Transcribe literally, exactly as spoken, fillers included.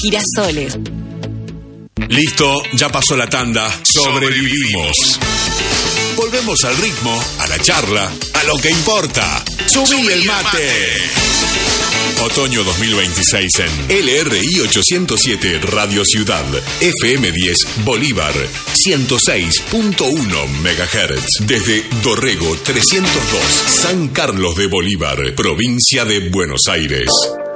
Girasoles. Listo, ya pasó la tanda. Sobrevivimos. Volvemos al ritmo, a la charla, a lo que importa. ¡Subí el mate! Otoño dos mil veintiséis en L R I ochocientos siete Radio Ciudad, F M diez Bolívar, ciento seis punto uno megahertz. Desde Dorrego trescientos dos, San Carlos de Bolívar, provincia de Buenos Aires.